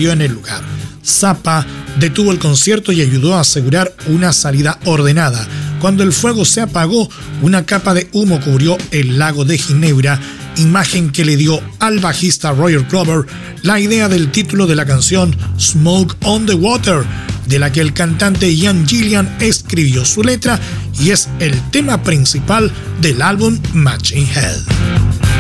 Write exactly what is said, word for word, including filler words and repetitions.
cambió en el lugar. Zappa detuvo el concierto y ayudó a asegurar una salida ordenada. Cuando el fuego se apagó, una capa de humo cubrió el lago de Ginebra, imagen que le dio al bajista Roger Glover la idea del título de la canción Smoke on the Water, de la que el cantante Ian Gillan escribió su letra y es el tema principal del álbum Machine Head.